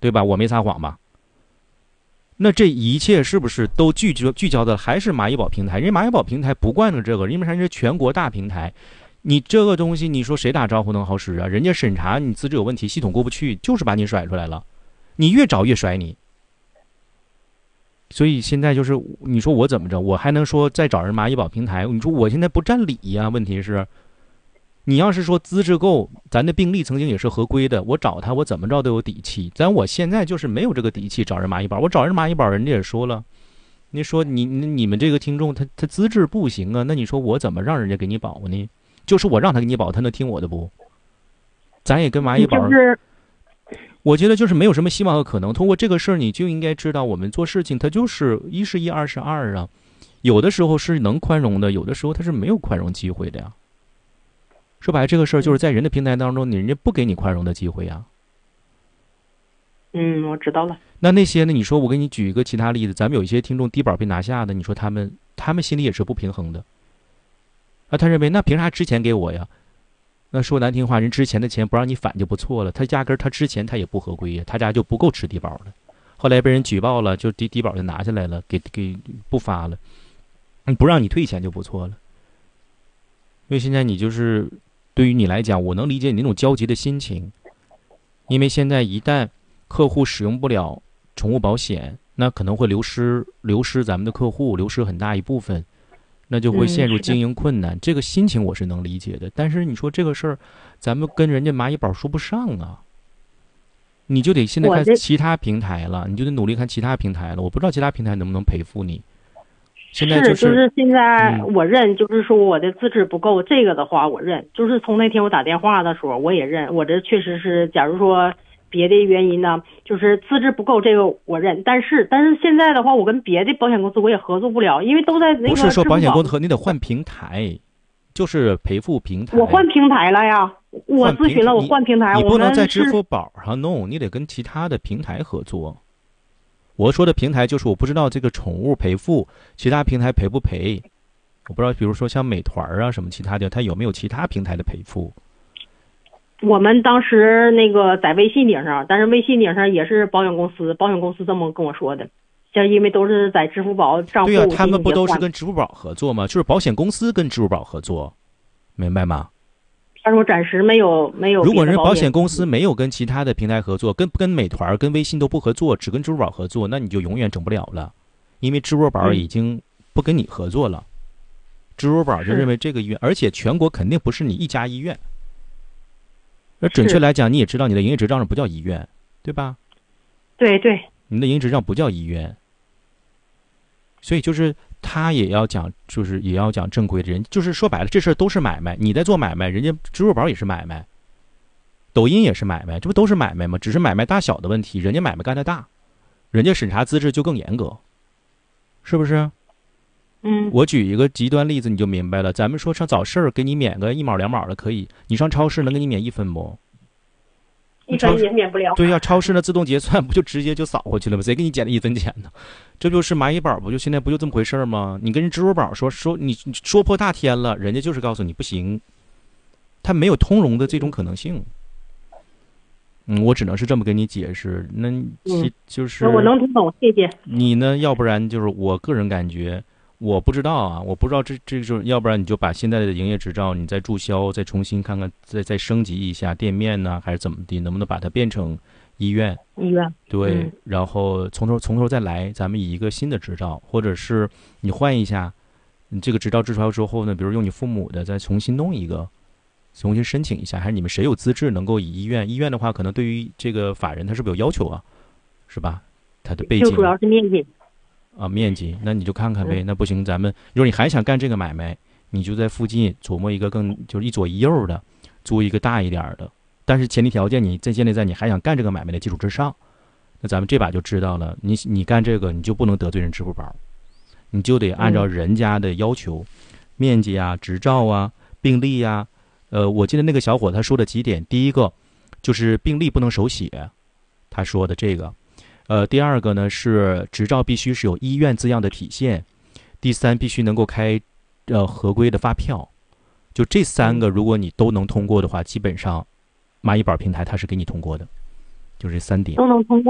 对吧？我没撒谎吧？那这一切是不是都聚焦的还是蚂蚁宝平台？人家蚂蚁宝平台不惯着这个，因为它是全国大平台，你这个东西你说谁打招呼能好使啊？人家审查你资质有问题，系统过不去，就是把你甩出来了，你越找越甩你。所以现在就是你说我怎么着，我还能说再找人蚂蚁宝平台？你说我现在不占理呀？问题是，你要是说资质够，咱的病历曾经也是合规的，我找他我怎么着都有底气。我现在就是没有这个底气找人蚂蚁宝，我找人蚂蚁宝，人家也说了，你说你们这个听众他资质不行啊，那你说我怎么让人家给你保呢？就是我让他给你保，他能听我的不？咱也跟蚂蚁宝，我觉得就是没有什么希望和可能。通过这个事儿，你就应该知道，我们做事情它就是一是一，二是二啊。有的时候是能宽容的，有的时候它是没有宽容机会的呀。说白了，这个事儿就是在人的平台当中，人家不给你宽容的机会呀。 我知道了。 那些呢？你说我给你举一个其他例子，咱们有一些听众低保被拿下的，你说他们心里也是不平衡的。他认为那凭啥之前给我呀？那说难听话，人之前的钱不让你返就不错了，他压根他之前他也不合规呀，他家就不够吃低保的。后来被人举报了，就低保就拿下来了，给不发了，不让你退钱就不错了。因为现在你就是对于你来讲，我能理解你那种焦急的心情，因为现在一旦客户使用不了宠物保险，那可能会流失咱们的客户，流失很大一部分，那就会陷入经营困难。这个心情我是能理解的，但是你说这个事儿，咱们跟人家蚂蚁宝说不上啊，你就得现在看其他平台了，你就得努力看其他平台了。我不知道其他平台能不能赔付你。现在就是现在我认，就是说我的资质不够，这个的话我认，就是从那天我打电话的时候我也认，我这确实是，假如说别的原因呢，就是资质不够，这个我认。但是现在的话，我跟别的保险公司我也合作不了，因为都在那个。 不是说保险公司，你得换平台，就是赔付平台。 我换平台了呀，我咨询了，我换平台。 你不能在支付宝上弄，你得跟其他的平台合作。我说的平台就是我不知道这个宠物赔付其他平台赔不赔，我不知道，比如说像美团啊什么其他的，它有没有其他平台的赔付？ 我们当时那个在微信顶上，但是微信顶上也是保险公司这么跟我说的，像因为都是在支付宝账户。 对呀，他们不都是跟支付宝合作吗？就是保险公司跟支付宝合作，明白吗？ 他说暂时没有。 如果人保险公司没有跟其他的平台合作，跟美团、跟微信都不合作，只跟支付宝合作，那你就永远整不了了，因为支付宝已经不跟你合作了。支付宝就认为这个医院，而且全国肯定不是你一家医院。而准确来讲，你也知道你的营业执照上不叫医院，对吧？ 对对。 你的营业执照不叫医院，所以就是他也要讲，就是也要讲正规的人，就是说白了，这事儿都是买卖，你在做买卖，人家支付宝也是买卖，抖音也是买卖，这不都是买卖吗？只是买卖大小的问题，人家买卖干得大，人家审查资质就更严格，是不是？我举一个极端例子你就明白了。咱们说上早市给你免个1毛2毛的可以，你上超市能给你免1分不 ？1分也免不了。 对呀，超市那自动结算不就直接就扫过去了吗？谁给你减了1分钱呢？这就是蚂蚁宝不就现在不就这么回事吗？你跟人支付宝说你说破大天了，人家就是告诉你不行，他没有通融的这种可能性。我只能是这么跟你解释。那就是我能听懂，谢谢你呢。要不然就是我个人感觉。我不知道啊，我不知道这就是要不然你就把现在的营业执照你再注销，再重新看看，再升级一下店面呢，还是怎么的？能不能把它变成医院？对，然后从头再来，咱们以一个新的执照，或者是你换一下，你这个执照注销之后呢，比如用你父母的再重新弄一个，重新申请一下，还是你们谁有资质能够以医院？医院的话，可能对于这个法人他是不是有要求啊？是吧？他的背景就主要是面积。 面积，那你就看看呗。那不行，咱们如果你还想干这个买卖，你就在附近琢磨一个就是一左一右的，租一个大一点的。但是前提条件，你建立在你还想干这个买卖的基础之上。那咱们这把就知道了，你干这个你就不能得罪人支付宝，你就得按照人家的要求，面积啊、执照啊、病历啊。我记得那个小伙他说的几点，第一个就是病历不能手写，他说的这个。第二个呢是执照必须是有医院字样的体现，第三必须能够开合规的发票。就这3个，如果你都能通过的话，基本上蚂蚁宝平台它是给你通过的，就这3点都能通